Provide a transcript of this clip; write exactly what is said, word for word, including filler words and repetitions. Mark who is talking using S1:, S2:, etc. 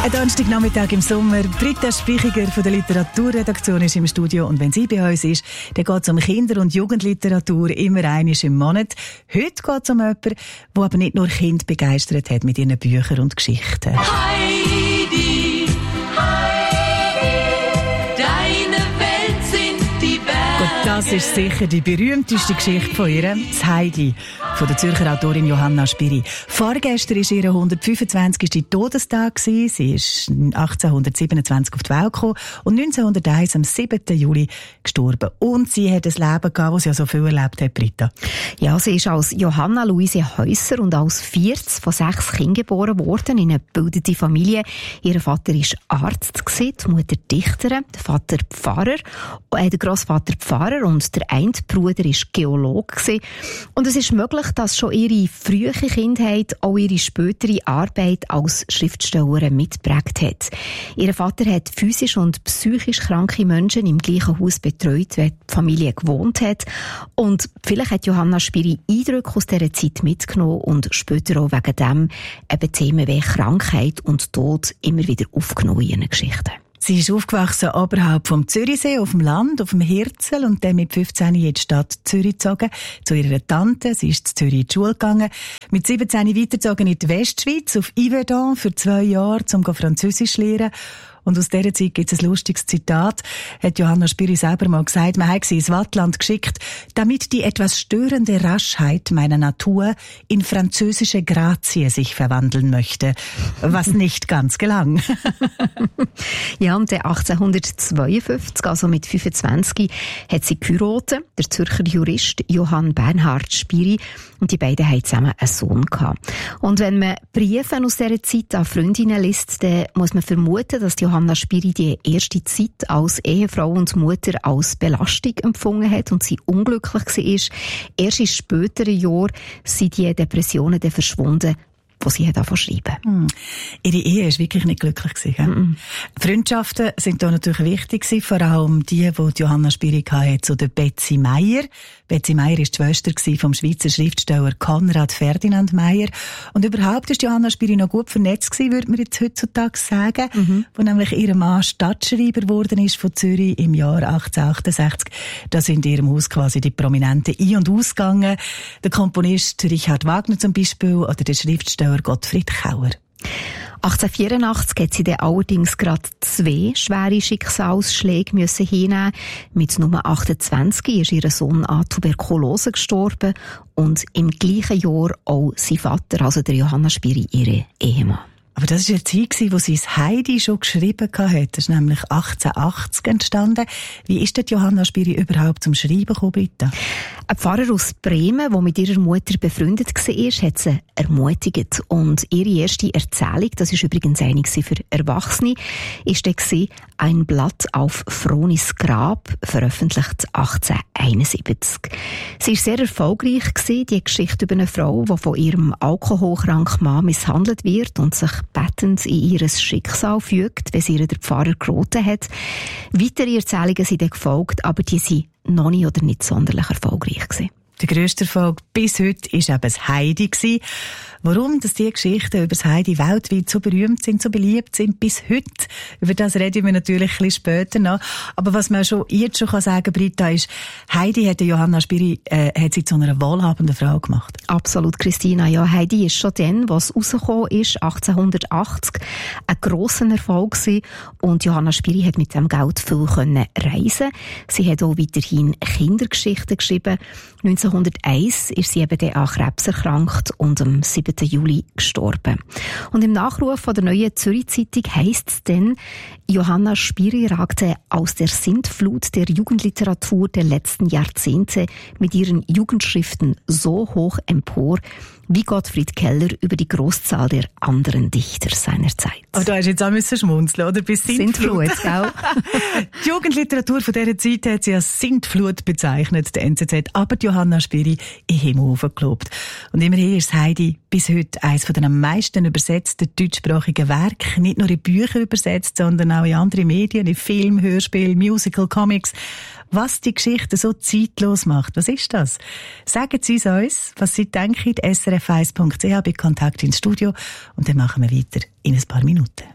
S1: Ein Donnerstagnachmittag im Sommer. Britta Spichiger von der Literaturredaktion ist im Studio. Und wenn sie bei uns ist, dann geht es um Kinder- und Jugendliteratur immer einmal im Monat. Heute geht es um jemanden, der aber nicht nur Kinder begeistert hat mit ihren Büchern und Geschichten.
S2: Heidi, Heidi, deine Welt sind die Berge.
S1: Und das ist sicher die berühmteste Geschichte von ihr, das Heidi, von der Zürcher Autorin Johanna Spyri. Vorgestern war ihr hundertfünfundzwanzigster Todestag. Sie ist achtzehnhundertsiebenundzwanzig auf die Welt gekommen und neunzehnhunderteins am siebten Juli gestorben. Und sie hat ein Leben gehabt, das sie ja so viel erlebt hat, Britta.
S3: Ja, sie ist als Johanna Luise Häuser und als viertes von sechs Kindern geboren worden in eine gebildete Familie. Ihr Vater war Arzt, die Mutter Dichterin, der Vater Pfarrer, äh, der Grossvater Pfarrer und der eine Bruder war Geologe. Und es ist möglich, dass schon ihre frühe Kindheit auch ihre spätere Arbeit als Schriftstellerin mitgeprägt hat. Ihr Vater hat physisch und psychisch kranke Menschen im gleichen Haus betreut, wie die Familie gewohnt hat. Und vielleicht hat Johanna Spyri Eindrücke aus dieser Zeit mitgenommen und später auch wegen dem eben Themen wie Krankheit und Tod immer wieder aufgenommen in ihren Geschichten.
S1: Sie ist aufgewachsen oberhalb vom Zürichsee, auf dem Land, auf dem Hirzel, und dann mit fünfzehn in die Stadt Zürich gezogen, zu ihrer Tante. Sie ist zu Zürich in die Schule gegangen. Mit siebzehn weitergezogen in die Westschweiz, auf Yverdon, für zwei Jahre, um Französisch zu lernen. Und aus dieser Zeit gibt es ein lustiges Zitat, hat Johanna Spyri selber mal gesagt, man hat sie ins Wattland geschickt, damit die etwas störende Raschheit meiner Natur in französische Grazie sich verwandeln möchte, was nicht ganz gelang.
S3: Ja, und achtzehnhundertzweiundfünfzig, also mit fünfundzwanzig, hat sie geheiratet, der Zürcher Jurist Johann Bernhard Spyri, und die beiden hatten zusammen einen Sohn gehabt. Und wenn man Briefe aus dieser Zeit an Freundinnen liest, dann muss man vermuten, dass die Johanna Spyri die erste Zeit als Ehefrau und Mutter als Belastung empfunden hat und sie unglücklich war. Erst in späteren Jahren sind die Depressionen dann verschwunden, die sie angefangen zu schreiben.
S1: Hm. Ihre Ehe war wirklich nicht glücklich gewesen. Mm-mm. Freundschaften sind da natürlich wichtig gewesen, vor allem die, die Johanna Spyri hatte, zu der Betsy Meyer. Betsy Meyer war die Schwester vom Schweizer Schriftsteller Konrad Ferdinand Meyer. Und überhaupt ist Johanna Spyri noch gut vernetzt gewesen, würde man jetzt heutzutage sagen, mhm. wo nämlich ihr Mann Stadtschreiber geworden ist von Zürich im Jahr achtzehnhundertachtundsechzig. Da sind in ihrem Haus quasi die Prominenten ein- und ausgegangen. Der Komponist Richard Wagner zum Beispiel oder der Schriftsteller Gottfried Kauer.
S3: achtzehnhundertvierundachtzig hat sie dann allerdings gerade zwei schwere Schicksalsschläge müssen hinnehmen. Mit Nummer achtundzwanzig ist ihr Sohn an Tuberkulose gestorben und im gleichen Jahr auch sein Vater, also der Johanna Spyri, ihre Ehemann.
S1: Aber das war eine Zeit, wo sie das Heidi schon geschrieben hat. Das ist nämlich achtzehnhundertachtzig entstanden. Wie ist denn Johanna Spyri überhaupt zum Schreiben gekommen, Britta?
S3: Ein Pfarrer aus Bremen, der mit ihrer Mutter befreundet war, hat sie ermutigt. Und ihre erste Erzählung, das ist übrigens eine für Erwachsene, ist dann «Ein Blatt auf Fronis Grab», veröffentlicht achtzehnhunderteinundsiebzig. Sie war sehr erfolgreich, die Geschichte über eine Frau, die von ihrem alkoholkranken Mann misshandelt wird und sich bettend in ihr Schicksal fügt, wenn sie ihr der Pfarrer geraten hat. Weitere Erzählungen sind dann gefolgt, aber die sind noch nicht oder nicht sonderlich erfolgreich gewesen.
S1: Der grösste Erfolg bis heute war eben das Heidi gewesen. Warum dass diese Geschichten über das Heidi weltweit so berühmt sind, so beliebt sind bis heute, über das reden wir natürlich ein bisschen später noch. Aber was man schon jetzt schon sagen kann, Britta, ist, Heidi hat Johanna Spyri äh, hat sie zu einer wohlhabenden Frau gemacht.
S3: Absolut, Christina. Ja, Heidi ist schon dann, was rausgekommen ist, achtzehnhundertachtzig, ein grosser Erfolg gewesen. Und Johanna Spyri hat mit dem Geld viel können reisen. Sie hat auch weiterhin Kindergeschichten geschrieben. neunzehnhunderteins ist sie eben an Krebs erkrankt und am siebten Juli gestorben. Und im Nachruf von der Neuen Zürich Zeitung heisst es dann, Johanna Spyri ragte aus der Sintflut der Jugendliteratur der letzten Jahrzehnte mit ihren Jugendschriften so hoch empor, wie Gottfried Keller über die Großzahl der anderen Dichter seiner Zeit.
S1: Aber da hast du jetzt auch müssen schmunzeln, oder? Bis Sintflut.
S3: Sintflut, gell?
S1: Die Jugendliteratur von dieser Zeit hat sie als Sintflut bezeichnet, der N Z Z. Aber die Johanna Spyri in Himmel gelobt. Und immerhin ist Heidi bis heute eines der am meisten übersetzten deutschsprachigen Werke. Nicht nur in Bücher übersetzt, sondern auch in andere Medien, in Film, Hörspiel, Musical, Comics. Was die Geschichte so zeitlos macht, was ist das? Sagen Sie es uns, was Sie denken, s r f eins punkt c h bei Kontakt ins Studio. Und dann machen wir weiter in ein paar Minuten.